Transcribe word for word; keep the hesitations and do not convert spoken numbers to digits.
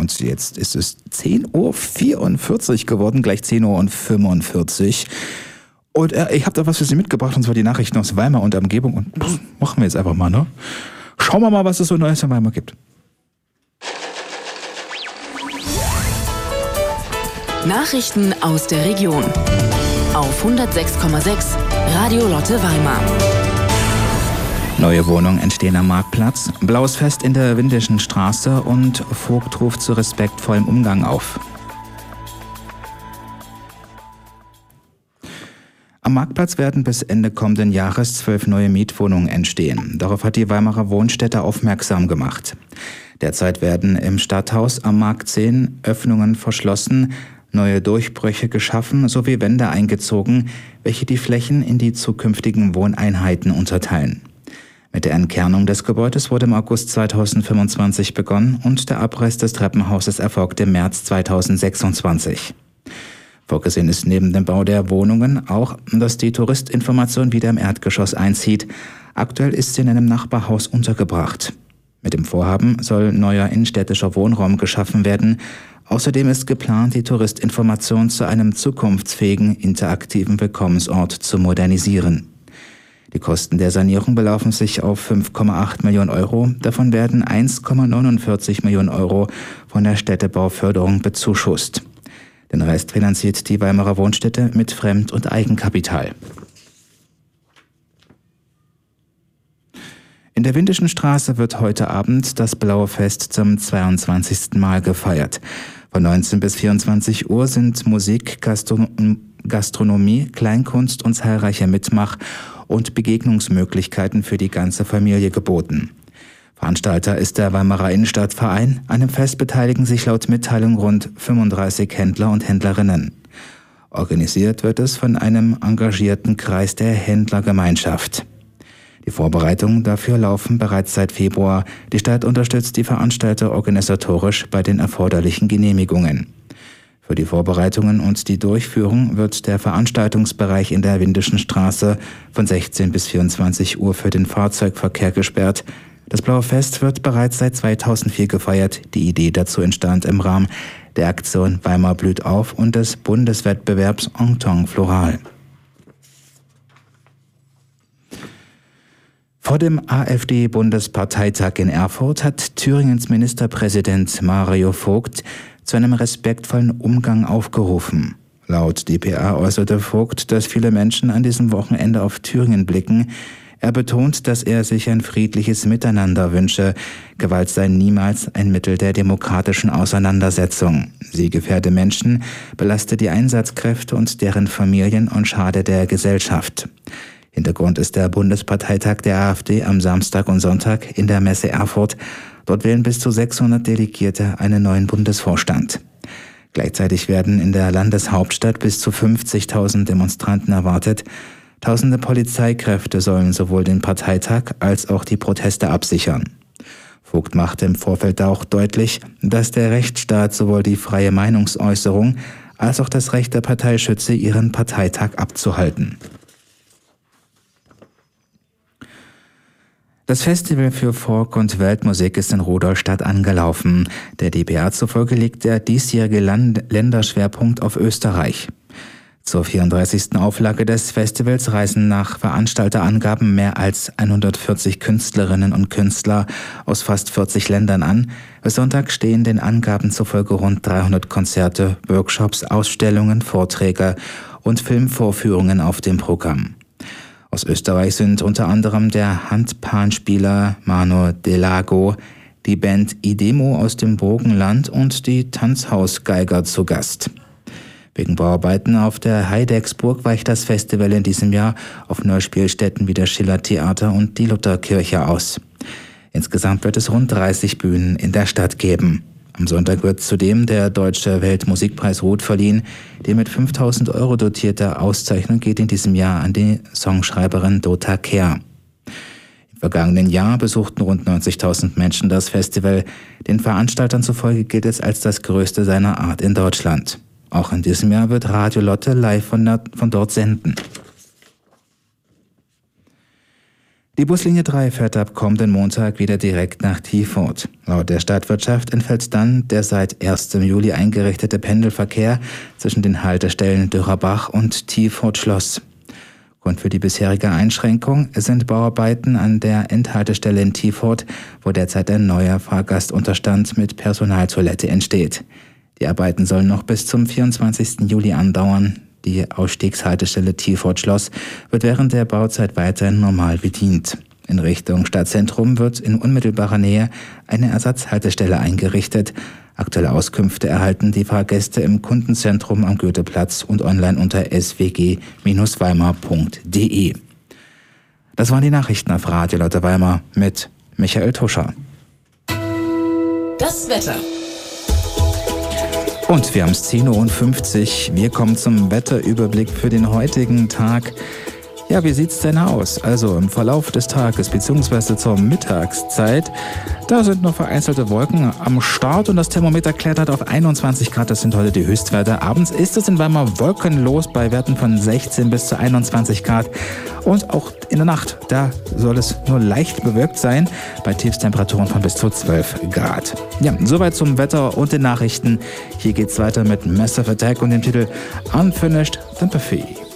Und jetzt ist es zehn Uhr vierundvierzig geworden, gleich zehn Uhr fünfundvierzig. Und äh, ich habe da was für Sie mitgebracht, und zwar die Nachrichten aus Weimar und der Umgebung. Und pff, machen wir jetzt einfach mal, ne? Schauen wir mal, was es so Neues in Weimar gibt. Nachrichten aus der Region auf hundertsechs Komma sechs Radio Lotte Weimar. Neue Wohnungen entstehen am Marktplatz, blaues Fest in der Windischen Straße und Vogt ruft zu respektvollem Umgang auf. Am Marktplatz werden bis Ende kommenden Jahres zwölf neue Mietwohnungen entstehen. Darauf hat die Weimarer Wohnstätte aufmerksam gemacht. Derzeit werden im Stadthaus am Markt zehn Öffnungen verschlossen, neue Durchbrüche geschaffen sowie Wände eingezogen, welche die Flächen in die zukünftigen Wohneinheiten unterteilen. Mit der Entkernung des Gebäudes wurde im August zweitausendfünfundzwanzig begonnen und der Abriss des Treppenhauses erfolgte im März zweitausendsechsundzwanzig. Vorgesehen ist neben dem Bau der Wohnungen auch, dass die Touristinformation wieder im Erdgeschoss einzieht. Aktuell ist sie in einem Nachbarhaus untergebracht. Mit dem Vorhaben soll neuer innenstädtischer Wohnraum geschaffen werden. Außerdem ist geplant, die Touristinformation zu einem zukunftsfähigen, interaktiven Willkommensort zu modernisieren. Die Kosten der Sanierung belaufen sich auf fünf Komma acht Millionen Euro. Davon werden eins Komma neunundvierzig Millionen Euro von der Städtebauförderung bezuschusst. Den Rest finanziert die Weimarer Wohnstätte mit Fremd- und Eigenkapital. In der Windischen Straße wird heute Abend das Blaue Fest zum zweiundzwanzigsten Mal gefeiert. Von neunzehn bis vierundzwanzig Uhr sind Musik, Gastron- Gastronomie, Kleinkunst und zahlreiche Mitmach- und Begegnungsmöglichkeiten für die ganze Familie geboten. Veranstalter ist der Weimarer Innenstadtverein. An dem Fest beteiligen sich laut Mitteilung rund fünfunddreißig Händler und Händlerinnen. Organisiert wird es von einem engagierten Kreis der Händlergemeinschaft. Die Vorbereitungen dafür laufen bereits seit Februar. Die Stadt unterstützt die Veranstalter organisatorisch bei den erforderlichen Genehmigungen. Für die Vorbereitungen und die Durchführung wird der Veranstaltungsbereich in der Windischen Straße von sechzehn bis vierundzwanzig Uhr für den Fahrzeugverkehr gesperrt. Das Blaue Fest wird bereits seit zweitausendvier gefeiert. Die Idee dazu entstand im Rahmen der Aktion Weimar blüht auf und des Bundeswettbewerbs Entente Floral. Vor dem AfD-Bundesparteitag in Erfurt hat Thüringens Ministerpräsident Mario Vogt zu einem respektvollen Umgang aufgerufen. Laut D P A äußerte Vogt, dass viele Menschen an diesem Wochenende auf Thüringen blicken. Er betont, dass er sich ein friedliches Miteinander wünsche. Gewalt sei niemals ein Mittel der demokratischen Auseinandersetzung. Sie gefährde Menschen, belaste die Einsatzkräfte und deren Familien und schade der Gesellschaft. Hintergrund ist der Bundesparteitag der AfD am Samstag und Sonntag in der Messe Erfurt. Dort wählen bis zu sechshundert Delegierte einen neuen Bundesvorstand. Gleichzeitig werden in der Landeshauptstadt bis zu fünfzigtausend Demonstranten erwartet. Tausende Polizeikräfte sollen sowohl den Parteitag als auch die Proteste absichern. Vogt machte im Vorfeld auch deutlich, dass der Rechtsstaat sowohl die freie Meinungsäußerung als auch das Recht der Partei schütze, ihren Parteitag abzuhalten. Das Festival für Folk- und Weltmusik ist in Rudolstadt angelaufen. Der D B A zufolge liegt der diesjährige Land- Länderschwerpunkt auf Österreich. Zur vierunddreißigsten Auflage des Festivals reisen nach Veranstalterangaben mehr als hundertvierzig Künstlerinnen und Künstler aus fast vierzig Ländern an. Bis Sonntag stehen den Angaben zufolge rund dreihundert Konzerte, Workshops, Ausstellungen, Vorträge und Filmvorführungen auf dem Programm. Aus Österreich sind unter anderem der Handpanspieler Mano Delago, die Band Idemo aus dem Burgenland und die Tanzhausgeiger zu Gast. Wegen Bauarbeiten auf der Heidecksburg weicht das Festival in diesem Jahr auf neue Spielstätten wie das Schillertheater und die Lutherkirche aus. Insgesamt wird es rund dreißig Bühnen in der Stadt geben. Am Sonntag wird zudem der Deutsche Weltmusikpreis Ruth verliehen. Die mit fünftausend Euro dotierte Auszeichnung geht in diesem Jahr an die Songschreiberin Dota Kehr. Im vergangenen Jahr besuchten rund neunzigtausend Menschen das Festival. Den Veranstaltern zufolge gilt es als das größte seiner Art in Deutschland. Auch in diesem Jahr wird Radio Lotte live von, der, von dort senden. Die Buslinie drei fährt ab kommenden Montag wieder direkt nach Tiefort. Laut der Stadtwirtschaft entfällt dann der seit ersten Juli eingerichtete Pendelverkehr zwischen den Haltestellen Dürrerbach und Tiefort-Schloss. Grund für die bisherige Einschränkung sind Bauarbeiten an der Endhaltestelle in Tiefort, wo derzeit ein neuer Fahrgastunterstand mit Personaltoilette entsteht. Die Arbeiten sollen noch bis zum vierundzwanzigsten Juli andauern. Die Ausstiegshaltestelle Tiefort-Schloss wird während der Bauzeit weiterhin normal bedient. In Richtung Stadtzentrum wird in unmittelbarer Nähe eine Ersatzhaltestelle eingerichtet. Aktuelle Auskünfte erhalten die Fahrgäste im Kundenzentrum am Goetheplatz und online unter s w g Bindestrich weimar punkt d e. Das waren die Nachrichten auf Radio Lotte Weimar mit Michael Tuscher. Das Wetter. Und wir haben es zehn Uhr fünfzig. Wir kommen zum Wetterüberblick für den heutigen Tag. Ja, wie sieht's denn aus? Also im Verlauf des Tages bzw. zur Mittagszeit, da sind noch vereinzelte Wolken am Start und das Thermometer klettert auf einundzwanzig Grad. Das sind heute die Höchstwerte. Abends ist es in Weimar wolkenlos bei Werten von sechzehn bis zu einundzwanzig Grad. Und auch in der Nacht, da soll es nur leicht bewölkt sein, bei Tiefstemperaturen von bis zu zwölf Grad. Ja, soweit zum Wetter und den Nachrichten. Hier geht's weiter mit Massive Attack und dem Titel Unfinished Sympathy.